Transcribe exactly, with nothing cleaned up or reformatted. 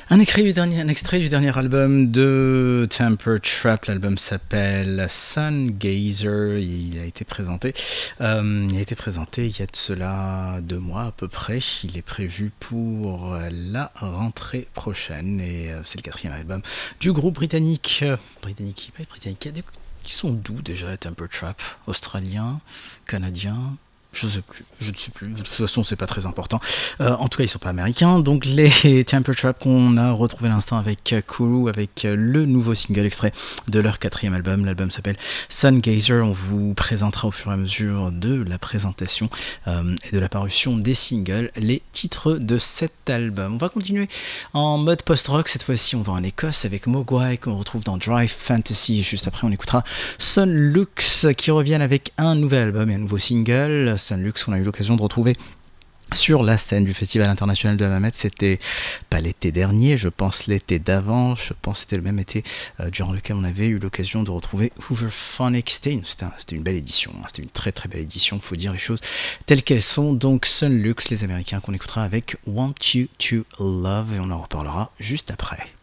Un extrait du dernier, un extrait du dernier album de Temper Trap. L'album s'appelle Sun Gazer. Il a été présenté. Euh, il a été présenté il y a de cela deux mois à peu près. Il est prévu pour la rentrée prochaine et euh, c'est le quatrième album du groupe britannique. Euh, britannique, pas britannique. Qui sont d'où déjà Temper Trap? Australiens, canadiens? Je sais plus, je ne sais plus. De toute façon, c'est pas très important. Euh, en tout cas, ils sont pas américains. Donc, les Temper Trap qu'on a retrouvé à l'instant avec Kuru, avec le nouveau single extrait de leur quatrième album. L'album s'appelle Sun Gazer. On vous présentera au fur et à mesure de la présentation euh, et de la parution des singles les titres de cet album. On va continuer en mode post-rock. Cette fois-ci, on va en Écosse avec Mogwai qu'on retrouve dans Drive Fantasy. Juste après, on écoutera Sunlux qui reviennent avec un nouvel album et un nouveau single. Sunlux, on a eu l'occasion de retrouver sur la scène du Festival International de Hammamet. C'était pas l'été dernier, je pense l'été d'avant, je pense c'était le même été euh, durant lequel on avait eu l'occasion de retrouver Hooverphonic. C'était une, c'était, un, c'était une belle édition, hein, c'était une très très belle édition, il faut dire les choses telles qu'elles sont. Donc Sunlux, les Américains qu'on écoutera avec Want You To Love, et on en reparlera juste après.